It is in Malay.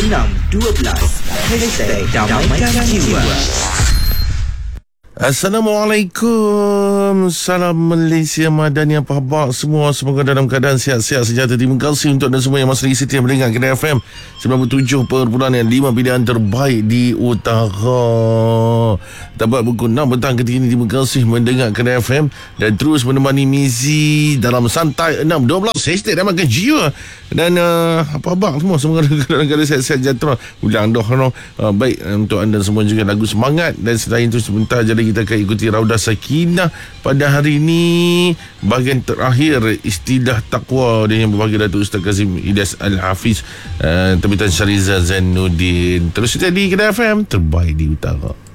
Damaikan Jiwa. Assalamualaikum. Salam Malaysia Madani. Apa khabar semua? Semoga dalam keadaan sihat-sihat sejahtera. Terima kasih untuk anda semua yang masih setia mendengar Kedah FM 97.5, pilihan terbaik di utara. Dapat pukul 6 petang ketika ini. Terima kasih mendengar Kedah FM dan terus menemani Mizi dalam Santai 6.12. Hashtag Damaikan Jiwa. Dan apa khabar semua? Semoga dalam keadaan sihat-sihat sejahtera. Ulang dah baik untuk anda semua juga lagu semangat. Dan selain itu sebentar jadi kita akan ikuti Raudah Sakinah pada hari ini, bahagian terakhir istilah takwa dengan berbagi Datuk Ustaz Kazim Ilyas Al-Hafiz, terbitan Syariza Zainuddin. Terus kita di Kedah FM terbaik di utara.